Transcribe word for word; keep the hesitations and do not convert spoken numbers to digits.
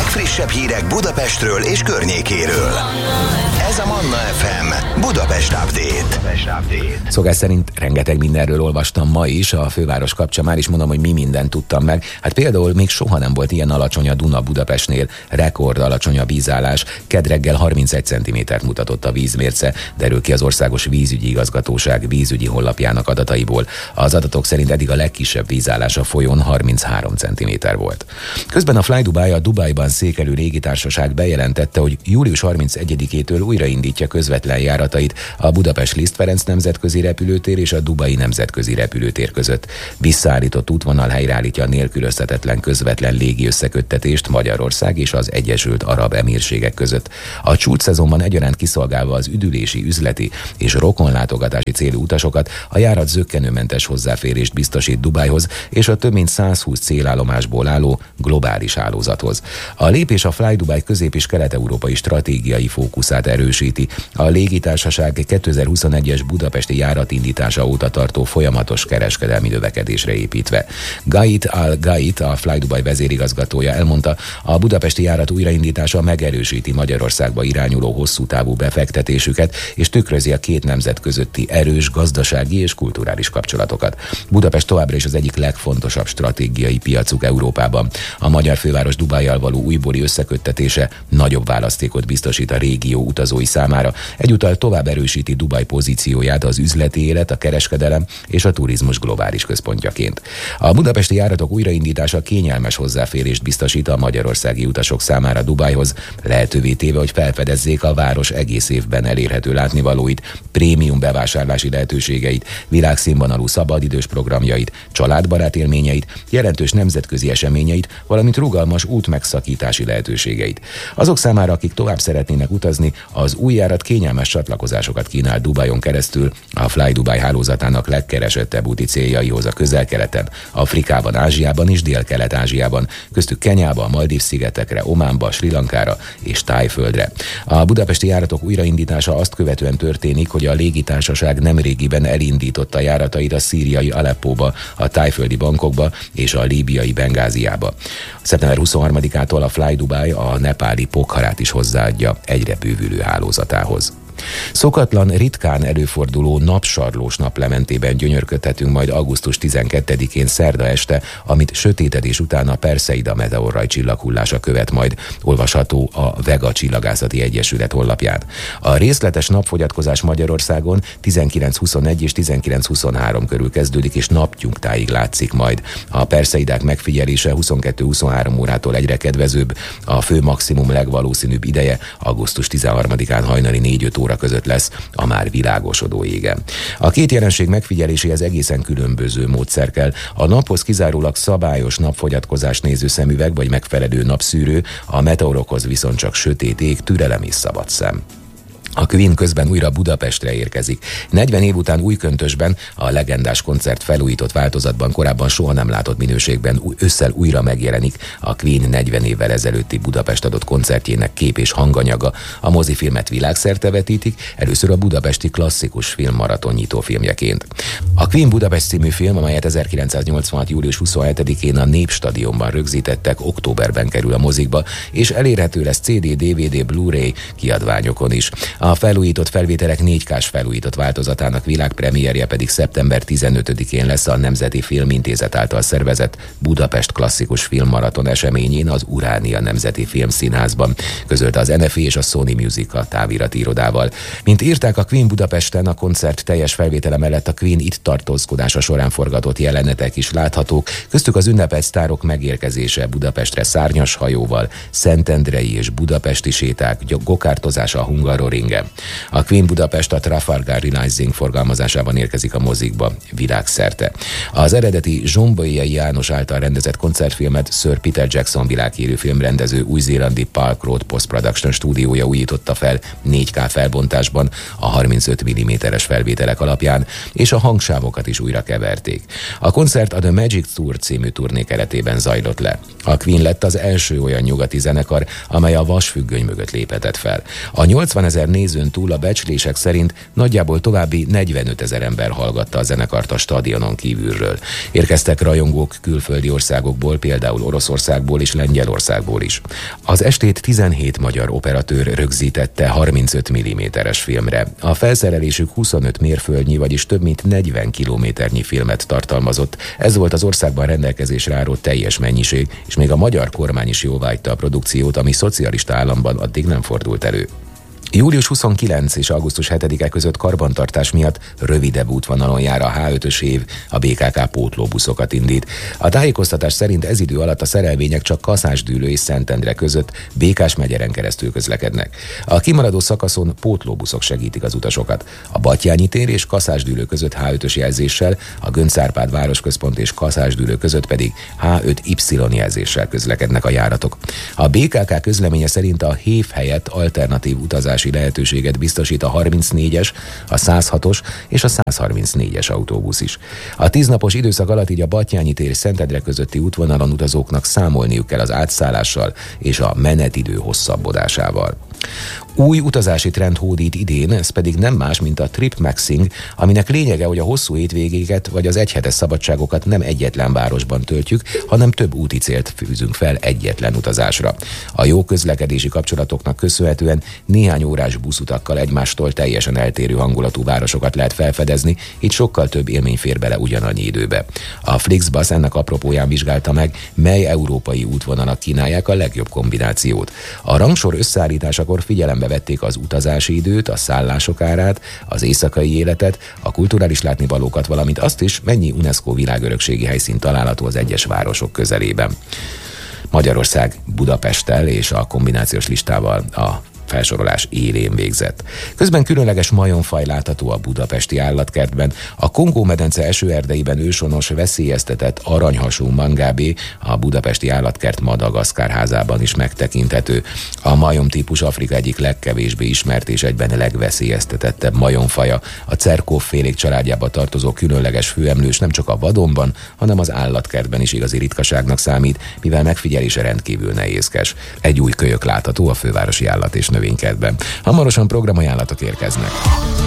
legfrissebb hírek Budapestről és környékéről. Ez a Manna ef em Budapest Update. Szokás szerint rengeteg mindenről olvastam ma is, a főváros kapcsán már is mondom, hogy mi mindent tudtam meg. Hát például még soha nem volt ilyen alacsony a Duna Budapestnél, rekord alacsony a vízállás, kedd reggel harmincegy centimétert mutatott a vízmérce, derül ki az Országos Vízügyi Igazgatóság vízügyi honlapjának adataiból. Az adatok szerint eddig a legkisebb vízállás a folyón harminchárom centiméter volt. Közben a Fly Dubai, a Dubajban székelő légitársaság bejelentette, hogy július harmincegyedikétől újraindítja közvetlen járatait a Budapest Liszt Ferenc nemzetközi repülőtér és a Dubai nemzetközi repülőtér között. Visszaállított útvonal helyreállítja a nélkülözhetetlen közvetlen légi összeköttetést Magyarország és az Egyesült Arab Emírségek között. A csúcsszezonban egyaránt kiszolgálva az üdülési, üzleti és rokonlátogatási célú utasokat, a járat zökkenőmentes hozzáférést biztosít Dubajhoz és a több mint százhúsz célállomásból álló globális hálózathoz. A lépés a Fly Dubai közép- és kelet-európai stratégiai fókuszát erősíti. A légitársaság kétezer-huszonegyes budapesti járatindítása óta tartó folyamatos kereskedelmi növekedésre építve. Gait Al-Gait, a Fly Dubai vezérigazgatója elmondta, a budapesti járat újraindítása megerősíti Magyarországba irányuló hosszú távú befektetésüket, és tükrözi a két nemzet közötti erős gazdasági és kulturális kapcsolatokat. Budapest továbbra is az egyik legfontosabb stratégiai piacuk Európában. A magyar főváros Dubajjal való újbóli összeköttetése nagyobb választékot biztosít a régió utazói számára, egyúttal tovább erősíti Dubaj pozícióját az üzleti élet, a kereskedelem és a turizmus globális központjaként. A budapesti járatok újraindítása kényelmes hozzáférést biztosít a magyarországi utasok számára Dubajhoz, lehetővé téve, hogy felfedezzék a város egész évben elérhető látnivalóit, prémium bevásárlási lehetőségeit, világszínvonalú szabadidős programjait, családbarát élményeit, jelentős nemzetközi eseményeit, valamint rugalmas útmegszakítási lehetőségeit. Azok számára, akik tovább szeretnének utazni, az új járat kényelmes csatlakozásokat kínál Dubajon keresztül a Fly Dubai hálózatának legkeresettebb úti céljaihoz a Közel-Keleten, Afrikában, Ázsiában és Dél-Kelet-Ázsiában, köztük Kenyába, Maldív-szigetekre, Ománba, Srí Lankára és Tájföldre. A budapesti járatok újraindítása azt követően történik, hogy a légitársaság nemrégiben elindította járatait a szíriai Aleppóba, a tájföldi Bangkokba és a líbiai Bengáziába. szeptember huszonharmadikától a Fly Dubai a nepáli Pokharát is hozzáadja egyre bővülő hálózatához. Szokatlan, ritkán előforduló napsarlós naplementében gyönyörködhetünk majd augusztus tizenkettedikén szerda este, amit sötétedés után a Perseida meteorraj csillaghullása követ majd, olvasható a Vega Csillagászati Egyesület honlapján. A részletes napfogyatkozás Magyarországon tizenkilenc huszonegy és tizenkilenc huszonhárom körül kezdődik, és napnyugtáig látszik majd. A Perseidák megfigyelése huszonkettő huszonhárom órától egyre kedvezőbb, a fő maximum legvalószínűbb ideje augusztus tizenharmadikán hajnali négy-öt óra között lesz a már világosodó égen. A két jelenség megfigyeléséhez egészen különböző módszer kell. A naphoz kizárólag szabályos napfogyatkozás néző szemüveg vagy megfelelő napszűrő, a meteorokhoz viszont csak sötét ég, türelem és szabad szem. A Queen közben újra Budapestre érkezik. negyven év után Újköntösben, a legendás koncert felújított változatban, korábban soha nem látott minőségben ősszel újra megjelenik a Queen negyven évvel ezelőtti Budapest adott koncertjének kép- és hanganyaga. A mozifilmet világszerte vetítik, először a budapesti klasszikus film maraton nyitó filmjeként. A Queen Budapest című film, amelyet ezerkilencszáznyolcvanhat július huszonhetedikén a Népstadionban rögzítettek, októberben kerül a mozikba, és elérhető lesz cé dé, dé vé dé, Blu-ray kiadványokon is. A felújított felvételek négy kás felújított változatának világpremierje pedig szeptember tizenötödikén lesz a Nemzeti Filmintézet által szervezett Budapest klasszikus filmmaraton eseményén az Uránia Nemzeti Filmszínházban, közölte az en ef i és a Sony Music a távirati irodával. Mint írták, a Queen Budapesten a koncert teljes felvétele mellett a Queen itt tartózkodása során forgatott jelenetek is láthatók, köztük az ünnepelt sztárok megérkezése Budapestre szárnyas hajóval, szentendrei és budapesti séták, gokártozása a Hungaroringen. A Queen Budapest a Trafalgar Rising forgalmazásában érkezik a mozikba világszerte. Az eredeti Zsombai János által rendezett koncertfilmet Sir Peter Jackson világhírű filmrendező új-zélandi Park Road Post-Production stúdiója újította fel négy ká felbontásban a harmincöt milliméteres felvételek alapján, és a hangsávokat is újra keverték. A koncert a The Magic Tour című turné keretében zajlott le. A Queen lett az első olyan nyugati zenekar, amely a vasfüggöny mögött léphetett fel. A nyolcvanezer nézőn túl a becslések szerint nagyjából további negyvenötezer ember hallgatta a zenekart a stadionon kívülről. Érkeztek rajongók külföldi országokból, például Oroszországból és Lengyelországból is. Az estét tizenhét magyar operatőr rögzítette harmincöt milliméteres filmre. A felszerelésük huszonöt mérföldnyi, vagyis több mint negyven kilométernyi filmet tartalmazott. Ez volt az országban rendelkezésre álló teljes mennyiség, és még a magyar kormány is jóváhagyta a produkciót, ami szocialista államban addig nem fordult elő. július huszonkilencedike és augusztus hetedike között karbantartás miatt rövidebb útvonalon jár a há ötös év, a bé ká ká pótlóbuszokat indít. A tájékoztatás szerint ez idő alatt a szerelvények csak Kaszásdűlő és Szentendre között Békás megyeren keresztül közlekednek. A kimaradó szakaszon pótlóbuszok segítik az utasokat. A Batthyány tér és Kaszásdűlő között há ötös jelzéssel, a Göncz Árpád városközpont és Kaszásdűlő között pedig há öt Y jelzéssel közlekednek a járatok. A bé ká ká közleménye szerint a hév helyett alternatív utazás lehetőséget biztosít a harmincnégyes, a százhatos és a százharmincnégyes autóbusz is. A tíznapos időszak alatt így a Batthyány tér és Szentendre közötti útvonalon utazóknak számolniuk kell az átszállással és a menetidő hosszabbodásával. Új utazási trend hódít idén, ez pedig nem más, mint a trip maxing, aminek lényege, hogy a hosszú hétvégéket vagy az egyhetes szabadságokat nem egyetlen városban töltjük, hanem több úti célt fűzünk fel egyetlen utazásra. A jó közlekedési kapcsolatoknak köszönhetően néhány órás buszutakkal egymástól teljesen eltérő hangulatú városokat lehet felfedezni, így sokkal több élmény fér bele ugyanannyi időbe. A Flixbus ennek apropóján vizsgálta meg, mely európai útvonalak kínálják a legjobb kombinációt. A rangsor összeállításakor figyelembe vették az utazási időt, a szállások árát, az éjszakai életet, a kulturális látnivalókat, valamint azt is, mennyi UNESCO világörökségi helyszín található az egyes városok közelében. Magyarország Budapesttel és a kombinációs listával a felsorolás élén végzett. Közben különleges majomfaj látható a budapesti állatkertben. A Kongó-medence esőerdeiben őshonos, veszélyeztetett aranyhasú mangábé a budapesti állatkert Madagaszkár házában is megtekinthető. A majomtípus Afrika egyik legkevésbé ismert és egyben legveszélyeztetettebb majomfaja. A cerkóffélék családjába tartozó különleges főemlős nem csak a vadonban, hanem az állatkertben is igazi ritkaságnak számít, mivel megfigyelése rendkívül nehézkes. Egy új kölyök látható a fővárosi állat és növénykertben. Hamarosan programajánlatok érkeznek.